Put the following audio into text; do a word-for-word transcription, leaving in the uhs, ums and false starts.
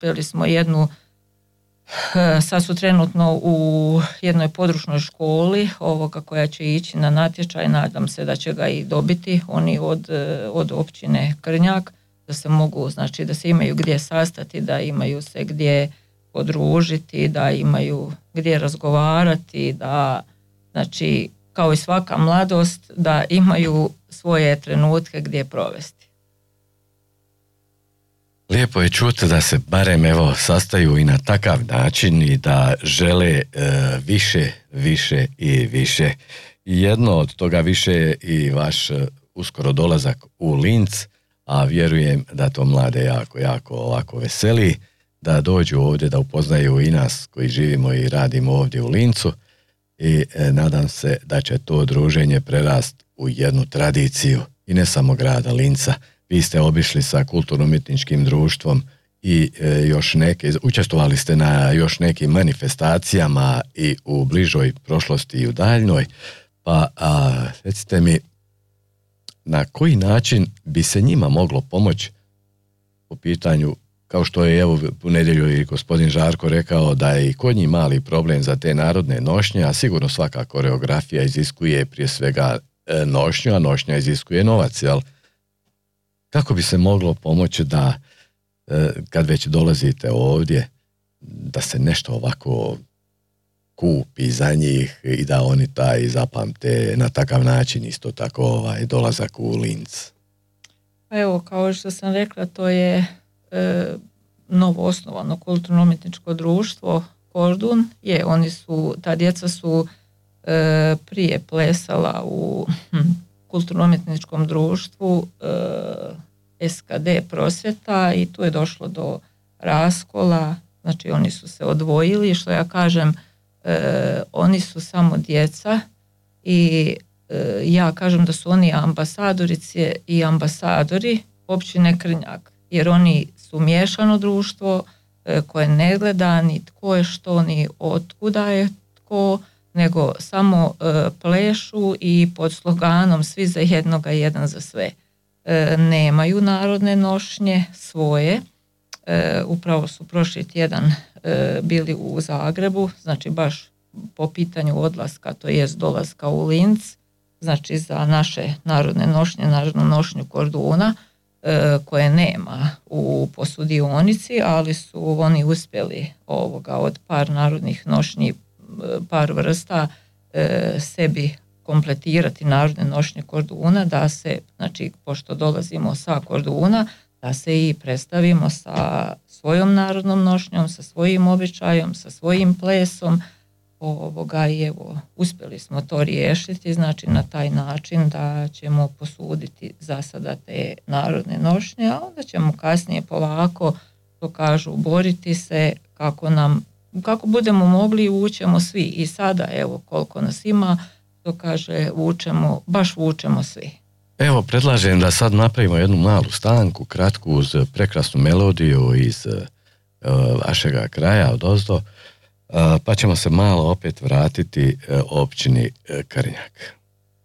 uspjeli smo jednu, sad su trenutno u jednoj područnoj školi ovoga koja će ići na natječaj, nadam se da će ga i dobiti oni od, od općine Krnjak, da se mogu, znači da se imaju gdje sastati, da imaju se gdje podružiti, da imaju gdje razgovarati, da znači kao i svaka mladost da imaju svoje trenutke gdje provesti. Lijepo je čuti da se barem evo sastaju i na takav način i da žele e, više, više i više. I jedno od toga više je i vaš uskoro dolazak u Linz, a vjerujem da to mlade jako, jako ovako veseli, da dođu ovdje, da upoznaju i nas koji živimo i radimo ovdje u Lincu i e, nadam se da će to druženje prerast u jednu tradiciju i ne samo grada Linca. Vi ste obišli sa kulturno-umjetničkim društvom i e, još neke, učestvovali ste na još nekim manifestacijama i u bližoj prošlosti i u daljnoj, pa a, recite mi na koji način bi se njima moglo pomoći po pitanju, kao što je evo u nedjelju i gospodin Žarko rekao da je i kod njih mali problem za te narodne nošnje, a sigurno svaka koreografija iziskuje prije svega e, nošnju, a nošnja iziskuje novac, jel? Kako bi se moglo pomoći da e, kad već dolazite ovdje, da se nešto ovako kupi za njih i da oni taj zapamte na takav način isto tako ovaj dolazak u Linz? Evo, kao što sam rekla, to je e, novo osnovano kulturno-umjetničko društvo Kordun. Je, oni su, ta djeca su e, prije plesala u hm, kulturno-umjetničkom društvu e, S K D prosvjeta i tu je došlo do raskola, znači oni su se odvojili, što ja kažem, e, oni su samo djeca i e, ja kažem da su oni ambasadorice i ambasadori općine Krnjak, jer oni su miješano društvo e, koje ne gleda ni tko je što, ni otkuda je tko, nego samo e, plešu i pod sloganom svi za jednoga, jedan za sve. E, nemaju narodne nošnje svoje. E, upravo su prošli tjedan e, bili u Zagrebu, znači baš po pitanju odlaska, to jest dolaska u Linz, znači za naše narodne nošnje, narodnu nošnju Korduna, e, koje nema u posudionici, ali su oni uspjeli ovoga od par narodnih nošnji, par vrsta e, sebi kompletirati narodne nošnje Korduna, da se, znači pošto dolazimo sa Korduna, da se i predstavimo sa svojom narodnom nošnjom, sa svojim običajom, sa svojim plesom ovoga i evo, uspjeli smo to riješiti, znači na taj način da ćemo posuditi za sada te narodne nošnje, a onda ćemo kasnije polako, to kažu, boriti se kako nam, kako budemo mogli, vučemo svi i sada evo koliko nas ima, to kaže, vučemo, baš vučemo svi. Evo, predlažem da sad napravimo jednu malu stanku, kratku, uz prekrasnu melodiju iz uh, vašega kraja odozdo, uh, pa ćemo se malo opet vratiti uh, općini uh, Krnjak.